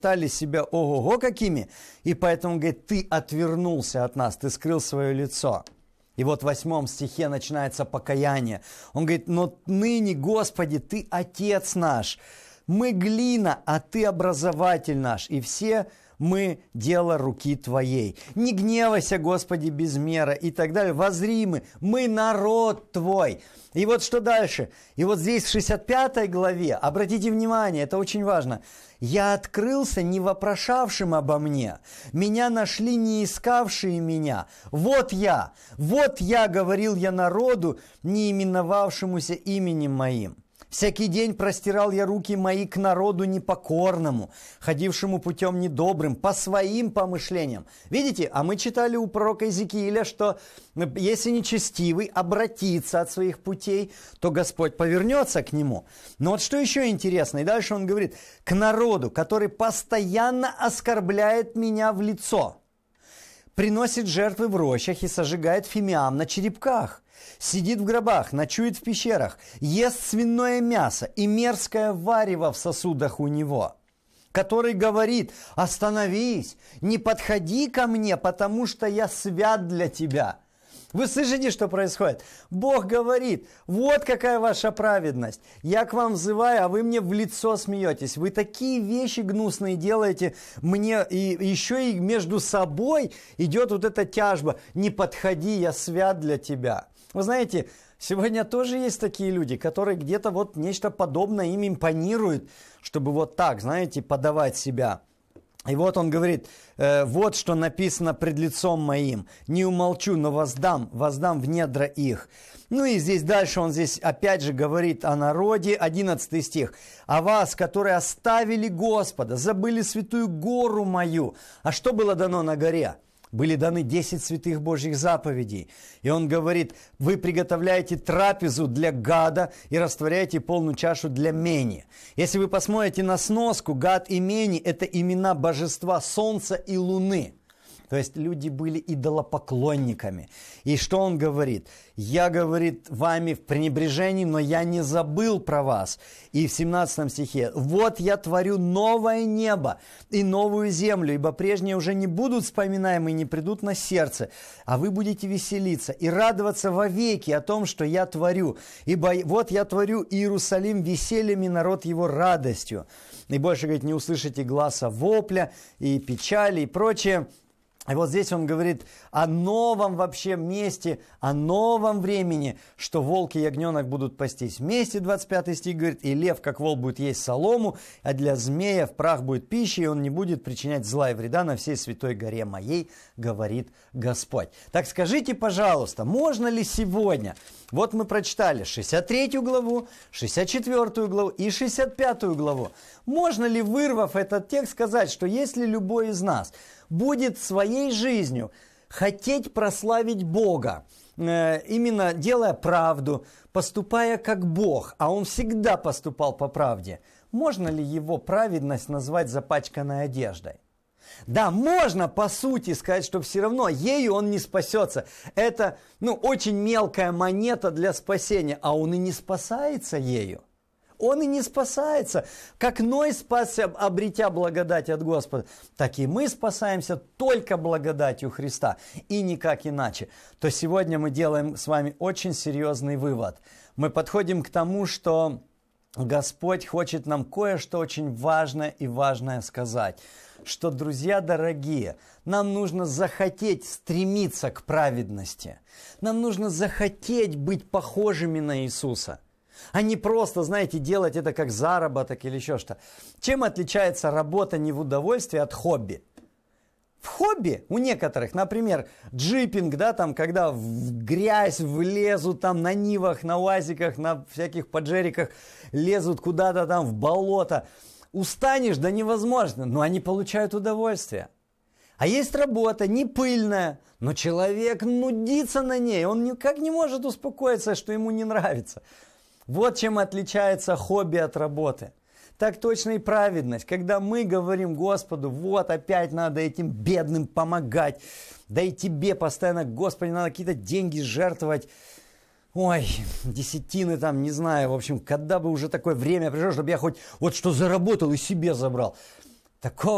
стали себя ого-го какими, и поэтому, говорит, ты отвернулся от нас, ты скрыл свое лицо. И вот в 8 стихе начинается покаяние. Он говорит, но ныне, Господи, Ты Отец наш, мы глина, а Ты образователь наш, и все мы дело руки Твоей. Не гневайся, Господи, без меры, и так далее. Возри мы народ Твой. И вот что дальше? И вот здесь в 65 главе, обратите внимание, это очень важно. «Я открылся не вопрошавшим обо мне, меня нашли не искавшие меня. Вот я, говорил я народу, не именовавшемуся именем моим. Всякий день простирал я руки мои к народу непокорному, ходившему путем недобрым, по своим помышлениям». Видите, а мы читали у пророка Иезекииля, что если нечестивый обратится от своих путей, то Господь повернется к нему. Но вот что еще интересно, и дальше он говорит, к народу, который постоянно оскорбляет меня в лицо, приносит жертвы в рощах и сожигает фимиам на черепках, сидит в гробах, ночует в пещерах, ест свиное мясо и мерзкое варево в сосудах у него, который говорит, остановись, не подходи ко мне, потому что я свят для тебя. Вы слышите, что происходит? Бог говорит, вот какая ваша праведность. Я к вам взываю, а вы мне в лицо смеетесь. Вы такие вещи гнусные делаете мне, и еще и между собой идет вот эта тяжба. Не подходи, я свят для тебя. Вы знаете, сегодня тоже есть такие люди, которые где-то вот нечто подобное им импонирует, чтобы вот так, знаете, подавать себя. И вот он говорит, вот что написано пред лицом моим, не умолчу, но воздам в недра их. Ну и здесь дальше он здесь опять же говорит о народе, 11 стих. «О вас, которые оставили Господа, забыли святую гору мою». А что было дано на горе? Были даны 10 святых Божьих заповедей. И он говорит, вы приготовляете трапезу для Гада и растворяете полную чашу для Мени. Если вы посмотрите на сноску, Гад и Мени – это имена божества Солнца и Луны. То есть люди были идолопоклонниками. И что он говорит? «Я, говорит, вами в пренебрежении, но я не забыл про вас». И в 17 стихе «Вот я творю новое небо и новую землю, ибо прежние уже не будут вспоминаемы и не придут на сердце, а вы будете веселиться и радоваться вовеки о том, что я творю. Ибо вот я творю Иерусалим весельем и народ его радостью». И больше, говорит, не услышите гласа вопля и печали и прочее. И вот здесь он говорит о новом вообще месте, о новом времени, что волк и ягненок будут пастись вместе, 25 стих говорит, и лев, как вол, будет есть солому, а для змея в прах будет пища, и он не будет причинять зла и вреда на всей святой горе моей, говорит Господь. Так скажите, пожалуйста, можно ли сегодня, вот мы прочитали 63 главу, 64 главу и 65 главу, можно ли, вырвав этот текст, сказать, что если любой из нас будет своей жизнью хотеть прославить Бога, именно делая правду, поступая как Бог, а он всегда поступал по правде, можно ли его праведность назвать запачканной одеждой? Да, можно по сути сказать, что все равно ею он не спасется. Это очень мелкая монета для спасения, а он и не спасается ею. Он и не спасается. Как Ной спасся, обретя благодать от Господа, так и мы спасаемся только благодатью Христа и никак иначе. То сегодня мы делаем с вами очень серьезный вывод. Мы подходим к тому, что Господь хочет нам кое-что очень важное сказать. Что, друзья дорогие, нам нужно захотеть стремиться к праведности. Нам нужно захотеть быть похожими на Иисуса. А не просто, знаете, делать это как заработок или еще что. Чем отличается работа не в удовольствии от хобби? В хобби у некоторых, например, джипинг, да, там, когда в грязь влезут там на нивах, на уазиках, на всяких поджериках, лезут куда-то там в болото. Устанешь, да невозможно, но они получают удовольствие. А есть работа не пыльная, но человек нудится на ней, он никак не может успокоиться, что ему не нравится. Вот чем отличается хобби от работы. Так точно и праведность. Когда мы говорим Господу, вот опять надо этим бедным помогать, да и тебе постоянно, Господи, надо какие-то деньги жертвовать. Ой, десятины там, не знаю, в общем, когда бы уже такое время пришло, чтобы я хоть вот что заработал и себе забрал. Такого